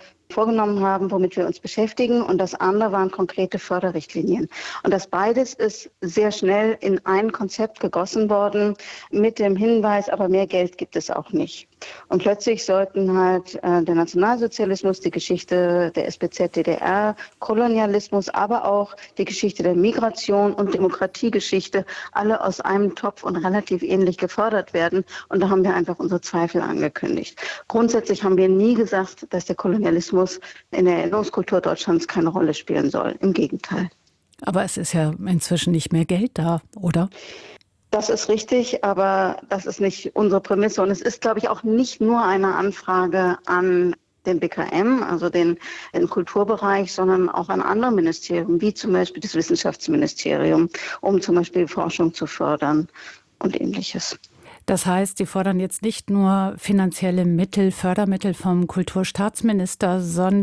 vorgenommen haben, womit wir uns beschäftigen. Und das andere waren konkrete Förderrichtlinien. Und das beides ist sehr schnell in ein Konzept gegossen worden mit dem Hinweis, aber mehr Geld gibt es auch nicht. Und plötzlich sollten halt der Nationalsozialismus, die Geschichte der SBZ, DDR, Kolonialismus, aber auch die Geschichte der Migration und Demokratiegeschichte alle aus einem Topf und relativ ähnlich gefördert werden. Und da haben wir einfach unsere Zweifel angekündigt. Grundsätzlich haben wir nie gesagt, dass der Kolonialismus in der Erinnerungskultur Deutschlands keine Rolle spielen soll. Im Gegenteil. Aber es ist ja inzwischen nicht mehr Geld da, oder? Das ist richtig, aber das ist nicht unsere Prämisse. Und es ist, glaube ich, auch nicht nur eine Anfrage an den BKM, also den Kulturbereich, sondern auch an andere Ministerien, wie zum Beispiel das Wissenschaftsministerium, um zum Beispiel Forschung zu fördern und Ähnliches. Das heißt, Sie fordern jetzt nicht nur finanzielle Mittel, Fördermittel vom Kulturstaatsminister,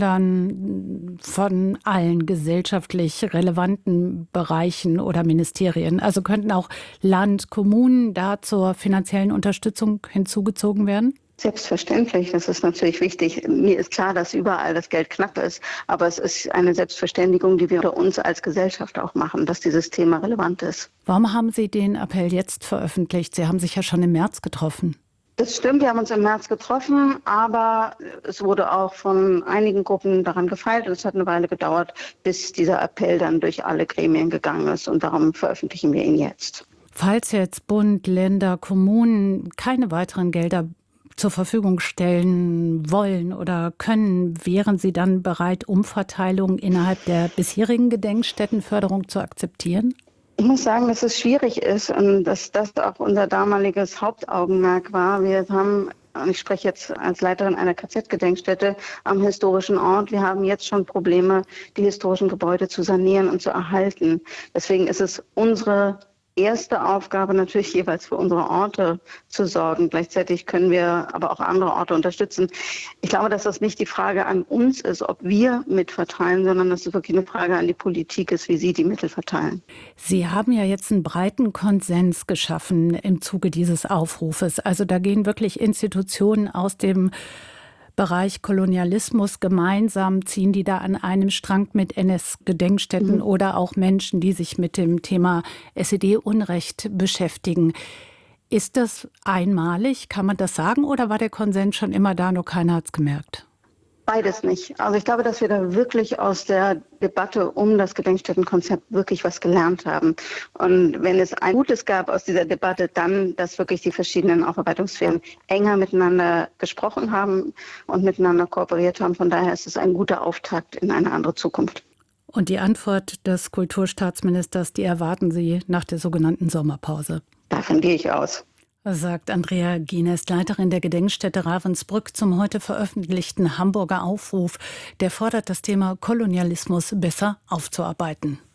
sondern von allen gesellschaftlich relevanten Bereichen oder Ministerien. Also könnten auch Land, Kommunen da zur finanziellen Unterstützung hinzugezogen werden? Selbstverständlich, das ist natürlich wichtig. Mir ist klar, dass überall das Geld knapp ist, aber es ist eine Selbstverständigung, die wir unter uns als Gesellschaft auch machen, dass dieses Thema relevant ist. Warum haben Sie den Appell jetzt veröffentlicht? Sie haben sich ja schon im März getroffen. Das stimmt, wir haben uns im März getroffen, aber es wurde auch von einigen Gruppen daran gefeilt und es hat eine Weile gedauert, bis dieser Appell dann durch alle Gremien gegangen ist und darum veröffentlichen wir ihn jetzt. Falls jetzt Bund, Länder, Kommunen keine weiteren Gelder zur Verfügung stellen wollen oder können, wären Sie dann bereit, Umverteilung innerhalb der bisherigen Gedenkstättenförderung zu akzeptieren? Ich muss sagen, dass es schwierig ist und dass das auch unser damaliges Hauptaugenmerk war. Wir haben, ich spreche jetzt als Leiterin einer KZ-Gedenkstätte am historischen Ort, wir haben jetzt schon Probleme, die historischen Gebäude zu sanieren und zu erhalten. Deswegen ist es unsere erste Aufgabe natürlich jeweils für unsere Orte zu sorgen. Gleichzeitig können wir aber auch andere Orte unterstützen. Ich glaube, dass das nicht die Frage an uns ist, ob wir mitverteilen, sondern dass es wirklich eine Frage an die Politik ist, wie sie die Mittel verteilen. Sie haben ja jetzt einen breiten Konsens geschaffen im Zuge dieses Aufrufes. Also da gehen wirklich Institutionen aus dem Bereich Kolonialismus gemeinsam, ziehen die da an einem Strang mit NS-Gedenkstätten oder auch Menschen, die sich mit dem Thema SED-Unrecht beschäftigen. Ist das einmalig? Kann man das sagen? Oder war der Konsens schon immer da, nur keiner hat es gemerkt? Beides nicht. Also ich glaube, dass wir da wirklich aus der Debatte um das Gedenkstättenkonzept wirklich was gelernt haben. Und wenn es ein Gutes gab aus dieser Debatte, dann, dass wirklich die verschiedenen Aufarbeitungssphären enger miteinander gesprochen haben und miteinander kooperiert haben. Von daher ist es ein guter Auftakt in eine andere Zukunft. Und die Antwort des Kulturstaatsministers, die erwarten Sie nach der sogenannten Sommerpause? Davon gehe ich aus. Sagt Andrea Gines, Leiterin der Gedenkstätte Ravensbrück, zum heute veröffentlichten Hamburger Aufruf. Der fordert, das Thema Kolonialismus besser aufzuarbeiten.